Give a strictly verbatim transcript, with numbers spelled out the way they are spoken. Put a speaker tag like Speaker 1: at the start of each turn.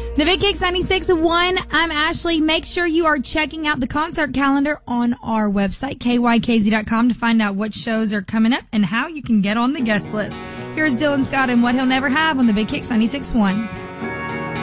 Speaker 1: The Big Kicks ninety-six point one. I'm Ashley. Make sure you are checking out the concert calendar on our website, K Y K Z dot com, to find out what shows are coming up and how you can get on the guest list. Here's Dylan Scott and What He'll Never Have on the Big Kicks ninety-six point one.